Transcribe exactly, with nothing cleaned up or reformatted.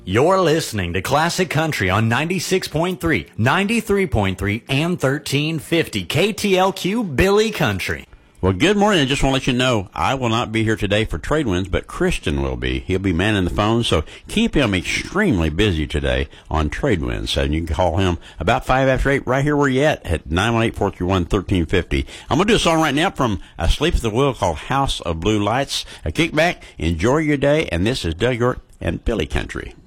You're listening to Classic Country on ninety-six point three, ninety-three point three, and thirteen fifty K T L Q Billy Country. Well, good morning. I just want to let you know I will not be here today for Trade Winds, but Christian will be. He'll be manning the phone, so keep him extremely busy today on Trade Winds. So you can call him about five after eight right here where you at, at nine one eight, four three one, one three five zero. I'm going to do a song right now from Asleep at the Wheel called House of Blue Lights. A kick back, enjoy your day, and this is Doug York and Billy Country.